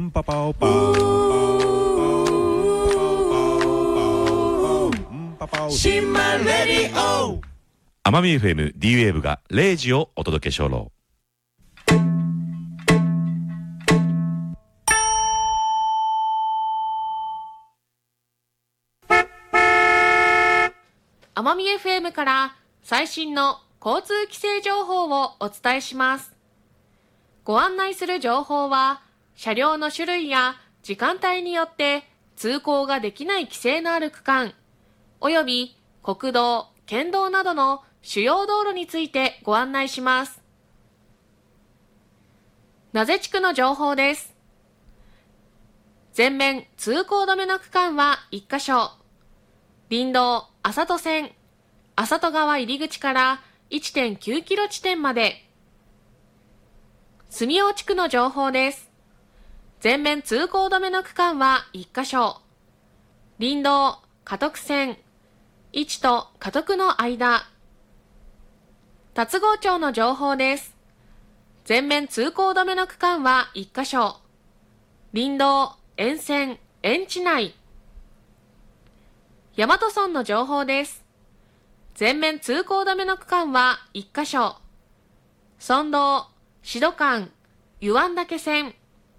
パパオパオシンマレディオ奄美 FM D ウェーブが0時をお届けしょろう。 奄美 FM から最新の交通規制情報をお伝えします。ご案内する情報は、車両の種類や時間帯によって通行ができない規制のある区間、および国道、県道などの主要道路についてご案内します。名瀬地区の情報です。全面通行止めの区間は1カ所。林道麻戸線、麻戸川入り口から 1.9 キロ地点まで。住尾地区の情報です。全面通行止めの区間は1カ所。林道嘉徳線、市と嘉徳の間。龍郷町の情報です。全面通行止めの区間は1カ所。林道沿線、園地内。大和村の情報です。全面通行止めの区間は1カ所。村道、志度間、湯湾岳線。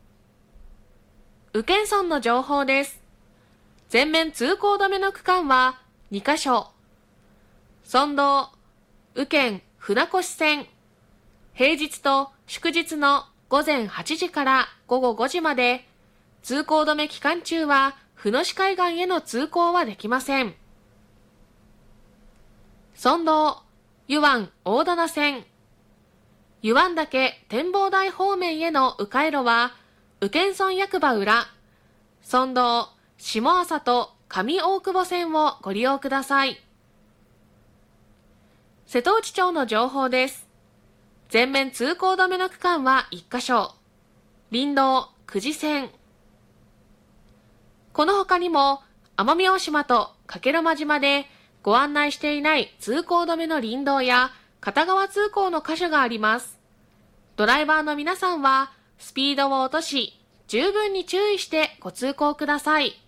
宇検村の情報です。全面通行止めの区間は2カ所。村道、宇検船越線。平日と祝日の午前8時から午後5時まで、通行止め期間中は船越海岸への通行はできません。村道、湯湾大棚線。湯湾岳展望台方面への迂回路は、宇検村役場裏、村道、下朝と上大久保線をご利用ください。瀬戸内町の情報です。全面通行止めの区間は1カ所。林道、久慈線。この他にも、奄美大島と加計呂麻島でご案内していない通行止めの林道や片側通行の箇所があります。ドライバーの皆さんはスピードを落とし、十分に注意してご通行ください。